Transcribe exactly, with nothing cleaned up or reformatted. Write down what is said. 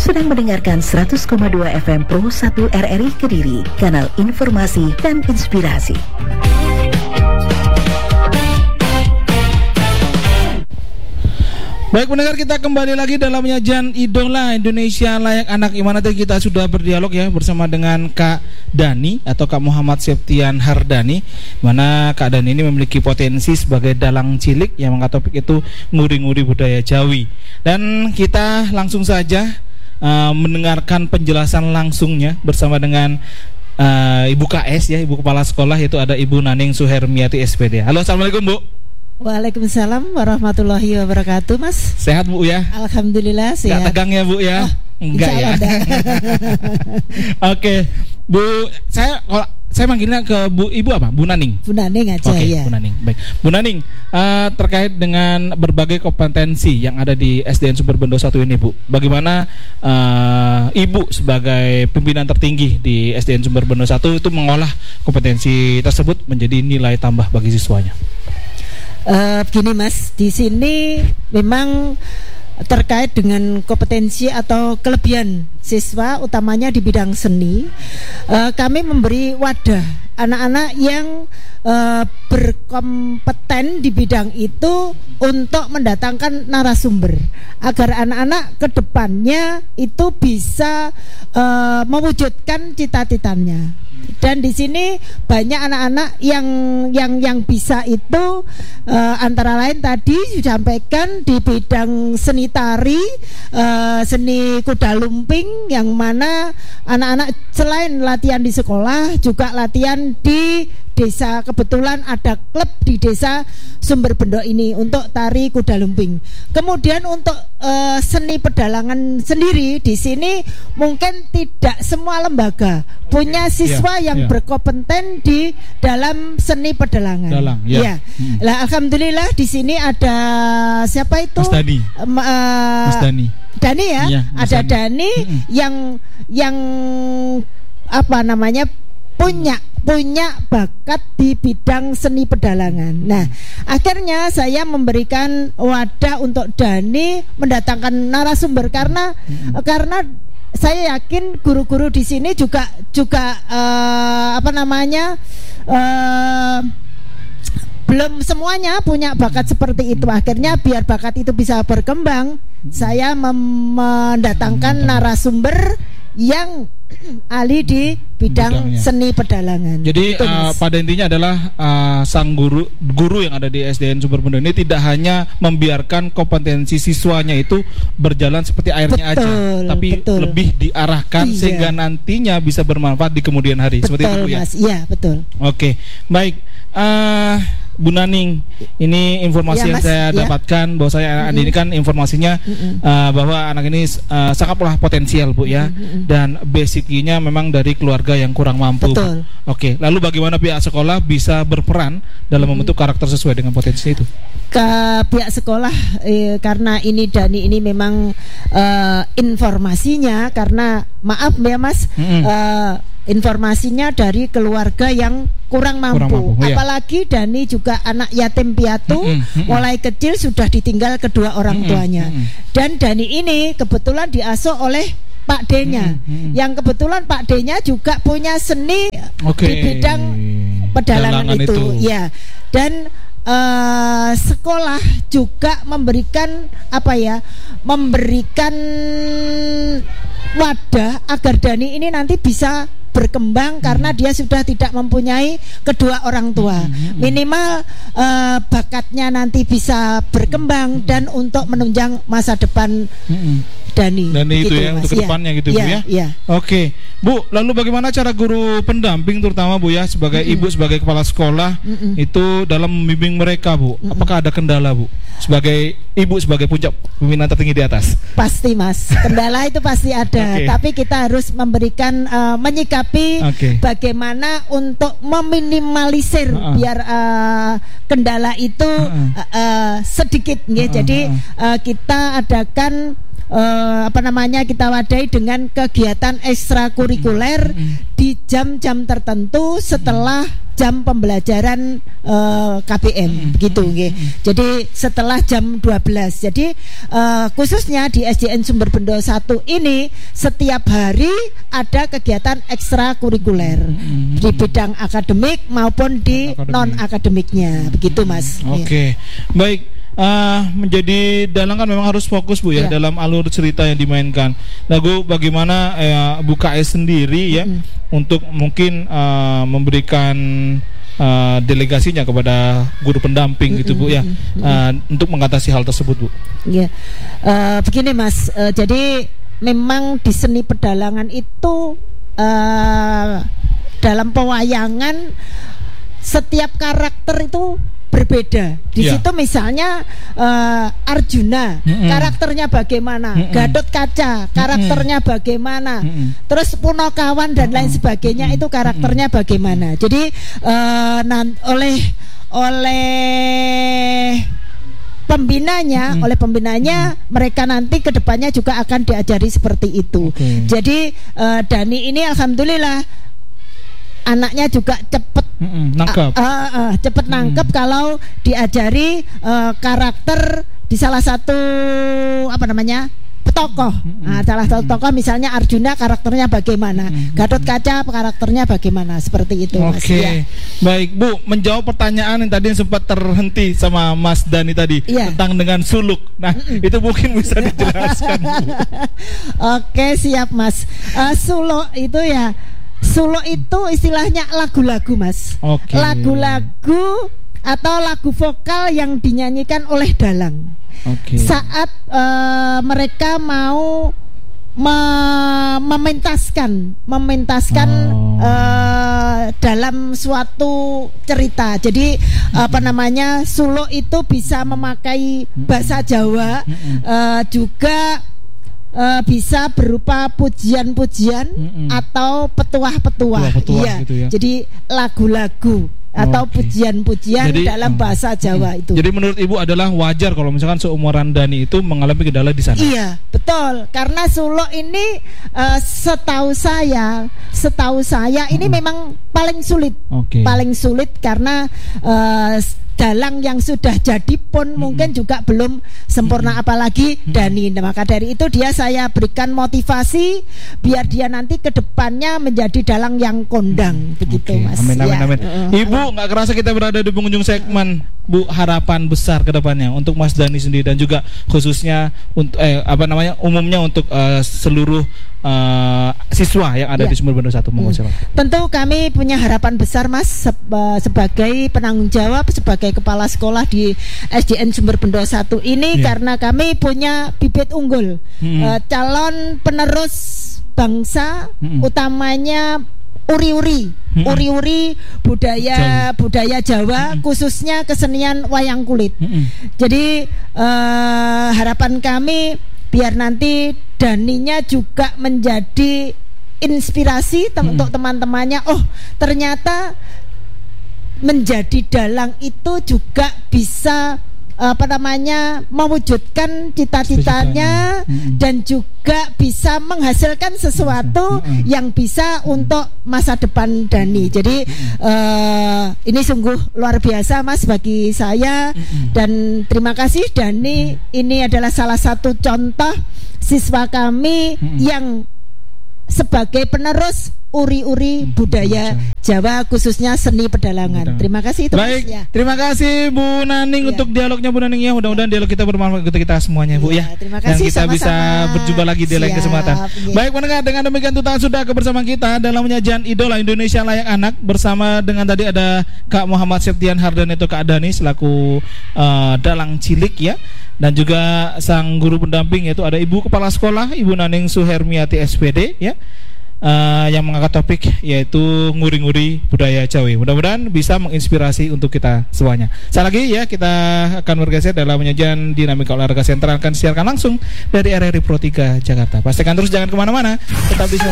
sedang mendengarkan seratus koma dua F M Pro satu R R I Kediri, kanal informasi dan inspirasi. Baik pendengar, kita kembali lagi dalam penyajian Idola Indonesia Layak Anak, di mana tadi kita sudah berdialog ya bersama dengan Kak Dani atau Kak Muhammad Septian Hardani, mana Kak Dani ini memiliki potensi sebagai dalang cilik yang mengangkat topik itu nguri-nguri budaya Jawi. Dan kita langsung saja uh, mendengarkan penjelasan langsungnya bersama dengan uh, Ibu K S ya, Ibu Kepala Sekolah, yaitu ada Ibu Naning Suhermiati S P D. Halo, assalamualaikum Bu. Waalaikumsalam warahmatullahi wabarakatuh, Mas. Sehat Bu ya? Alhamdulillah sehat. Gak tegang ya Bu ya? Oh, enggak ya. Oke, Bu, saya kalau saya manggilnya ke Bu Ibu apa? Bu Naning. Bu Naning aja. Oke, ya. Bu Naning. Baik. Bu Naning, uh, terkait dengan berbagai kompetensi yang ada di S D N Sumber Bendo satu ini, Bu. Bagaimana uh, Ibu sebagai pimpinan tertinggi di S D N Sumber Bendo satu itu mengolah kompetensi tersebut menjadi nilai tambah bagi siswanya? Uh, begini Mas, di sini memang terkait dengan kompetensi atau kelebihan siswa utamanya di bidang seni, uh, kami memberi wadah anak-anak yang uh, berkompeten di bidang itu untuk mendatangkan narasumber agar anak-anak kedepannya itu bisa uh, mewujudkan cita-citanya. Dan di sini banyak anak-anak yang yang yang bisa itu uh, antara lain tadi disampaikan di bidang seni tari, uh, seni kuda lumping, yang mana anak-anak selain latihan di sekolah juga latihan di desa. Kebetulan ada klub di desa Sumber Bendo ini untuk tari kuda lumping. Kemudian untuk uh, seni pedalangan sendiri di sini mungkin tidak semua lembaga punya siswa yeah, yang yeah. berkompeten di dalam seni pedalangan. Dalang, ya. Yeah. Hmm. Lah, alhamdulillah di sini ada siapa itu? Mas Dani. Um, uh, Mas Dani. Dani ya, yeah, ada Dani, Dani hmm. yang yang apa namanya? punya punya bakat di bidang seni pedalangan. Nah, akhirnya saya memberikan wadah untuk Dani mendatangkan narasumber karena hmm. karena saya yakin guru-guru di sini juga juga uh, apa namanya uh, belum semuanya punya bakat seperti itu. Akhirnya biar bakat itu bisa berkembang, saya mem- mendatangkan narasumber yang ahli di bidang Bidangnya. seni pedalangan. Jadi itu, uh, pada intinya adalah uh, sang guru guru yang ada di S D N Sumber Bendo ini tidak hanya membiarkan kompetensi siswanya itu berjalan seperti airnya betul, aja, tapi betul. lebih diarahkan iya. sehingga nantinya bisa bermanfaat di kemudian hari. Betul, seperti itu Bu ya. Mas. Iya, betul. Oke, baik. Uh, Bu Naning, ini informasi ya, yang Mas, saya ya. dapatkan bahwa saya anak mm-hmm. ini kan informasinya mm-hmm. uh, bahwa anak ini uh, sangatlah potensial Bu ya, mm-hmm. dan basicnya memang dari keluarga yang kurang mampu. Betul. Oke, lalu bagaimana pihak sekolah bisa berperan dalam mm-hmm. membentuk karakter sesuai dengan potensi itu? Ke pihak sekolah eh, karena ini Dani ini memang uh, informasinya karena maaf ya Mas, mm-hmm. uh, informasinya dari keluarga yang kurang mampu, kurang mampu apalagi ya. Dani juga anak yatim piatu, mm-hmm, mm-hmm. mulai kecil sudah ditinggal kedua orang mm-hmm, tuanya. Mm-hmm. Dan Dani ini kebetulan diasuh oleh Pak D-nya, mm-hmm. yang kebetulan Pak D-nya juga punya seni okay. di bidang pedalangan itu. itu, ya. Dan uh, sekolah juga memberikan apa ya, memberikan wadah agar Dani ini nanti bisa berkembang karena dia sudah tidak mempunyai kedua orang tua. Minimal uh, bakatnya nanti bisa berkembang dan untuk menunjang masa depan Dani. Dan itu gitu, ya Mas. Untuk kedepannya ya. gitu ya, Bu ya. ya. Oke, Bu. Lalu bagaimana cara guru pendamping terutama Bu ya sebagai mm-hmm. ibu sebagai kepala sekolah mm-hmm. itu dalam membimbing mereka Bu? Mm-hmm. Apakah ada kendala Bu? Sebagai ibu sebagai puncak pimpinan tertinggi di atas. Pasti Mas. Kendala itu pasti ada. Okay. Tapi kita harus memberikan uh, menyikapi okay. bagaimana untuk meminimalisir uh-uh. biar uh, kendala itu uh-uh. uh, uh, sedikit. Uh-uh. Jadi uh, kita adakan Uh, apa namanya kita wadai dengan kegiatan ekstrakurikuler mm-hmm. di jam-jam tertentu setelah jam pembelajaran uh, K B M hmm. begitu nggih. Hmm. Jadi setelah jam dua belas. Jadi uh, khususnya di S D N Sumberbendo satu ini setiap hari ada kegiatan ekstrakurikuler hmm. di bidang akademik maupun di non akademiknya. Begitu Mas. Oke. Okay. Ya. Baik. Uh, menjadi dalang kan memang harus fokus Bu ya, ya dalam alur cerita yang dimainkan. Nah Bu, bagaimana uh, Bu K S sendiri ya mm-hmm. untuk mungkin uh, memberikan uh, delegasinya kepada guru pendamping mm-hmm. gitu Bu ya, mm-hmm. uh, untuk mengatasi hal tersebut Bu. Ya, uh, begini Mas, uh, jadi memang di seni pedalangan itu uh, dalam pewayangan setiap karakter itu berbeda. Di yeah. situ misalnya uh, Arjuna mm-hmm. karakternya bagaimana, mm-hmm. Gatot Kaca karakternya mm-hmm. bagaimana, mm-hmm. terus Punokawan dan mm-hmm. lain sebagainya mm-hmm. itu karakternya mm-hmm. bagaimana. Jadi uh, nan- oleh oleh pembinanya, mm-hmm. oleh pembinanya mm-hmm. mereka nanti kedepannya juga akan diajari seperti itu. Okay. Jadi uh, Dani ini alhamdulillah anaknya juga cepet mm-mm, nangkep, uh, uh, uh, cepet nangkep mm. kalau diajari uh, karakter di salah satu apa namanya tokoh. Mm-hmm. Nah, salah satu tokoh misalnya Arjuna karakternya bagaimana, mm-hmm. Gatot Kaca karakternya bagaimana, seperti itu. Oke, okay. ya. Baik Bu, menjawab pertanyaan yang tadi yang sempat terhenti sama Mas Dani tadi yeah. tentang dengan suluk. Nah mm-hmm. itu mungkin bisa dijelaskan Bu. Oke okay, siap Mas. Uh, suluk itu ya. Suluk itu istilahnya lagu-lagu Mas. Okay. Lagu-lagu atau lagu vokal yang dinyanyikan oleh dalang. Okay. Saat uh, mereka mau me- mementaskan, mementaskan oh. uh, dalam suatu cerita. Jadi mm-hmm. apa namanya suluk itu bisa memakai bahasa Jawa, mm-hmm. uh, juga Uh, bisa berupa pujian-pujian mm-mm. atau petuah-petuah, iya. Gitu ya. Jadi lagu-lagu atau okay. pujian-pujian jadi, dalam bahasa Jawa hmm. itu. Jadi menurut Ibu adalah wajar kalau misalkan seumuran Dani itu mengalami kendala di sana. Iya, betul. Karena suluk ini uh, setahu saya, setahu saya hmm. ini memang paling sulit, okay. paling sulit karena uh, dalang yang sudah jadi pun hmm. mungkin juga belum sempurna, hmm. apalagi hmm. Dani. Nah, maka dari itu dia saya berikan motivasi biar dia nanti ke depannya menjadi dalang yang kondang, hmm. begitu okay. Mas. Amin, amin, ya. amin. Uh, Ibu, nggak kerasa kita berada di penghujung segmen. Bu, harapan besar ke depannya untuk Mas Dani sendiri dan juga khususnya untuk eh apa namanya umumnya untuk uh, seluruh uh, siswa yang ada ya. di Sumberbendo satu. Hmm. Tentu kami punya harapan besar Mas se- sebagai penanggung jawab, sebagai kepala sekolah di S D N Sumberbendo satu ini ya. Karena kami punya bibit unggul, hmm. uh, calon penerus bangsa, hmm. utamanya uri-uri, hmm. uri-uri budaya Jawa. budaya Jawa, hmm. khususnya kesenian wayang kulit. Hmm. Jadi uh, harapan kami biar nanti Daninya juga menjadi inspirasi tem- hmm. untuk teman-temannya. Oh, ternyata menjadi dalang itu juga bisa apa namanya mewujudkan cita-citanya mm-hmm. dan juga bisa menghasilkan sesuatu mm-hmm. yang bisa untuk masa depan Dani. Jadi mm-hmm. uh, ini sungguh luar biasa Mas bagi saya, mm-hmm. dan terima kasih Dani. Mm-hmm. Ini adalah salah satu contoh siswa kami mm-hmm. yang sebagai penerus uri-uri budaya Jawa, khususnya seni pedalangan. Terima kasih itu. Baik, ya. Terima kasih Bu Naning ya. untuk dialognya Bu Naning ya. Mudah-mudahan dialog kita bermanfaat untuk kita semuanya Bu ya. ya. Terima kasih. Dan kita sama-sama. bisa berjumpa lagi di lain kesempatan. Ya. Baik pendengar, dengan demikian tuntas sudah kebersamaan kita dalam penyajian Idola Indonesia Layak Anak bersama dengan tadi ada Kak Muhammad Septian Hardaneto Kak Dani selaku uh, dalang cilik ya. Dan juga sang guru pendamping yaitu ada Ibu Kepala Sekolah Ibu Naning Suhermiati S P D ya. Uh, yang mengangkat topik yaitu nguri-nguri budaya Jawa. Mudah-mudahan bisa menginspirasi untuk kita semuanya. Sekali lagi ya, kita akan bergeser dalam penyajian Dinamika Olahraga Sentral akan disiarkan langsung dari R R I Pro tiga Jakarta. Pastikan terus jangan kemana-mana, tetap di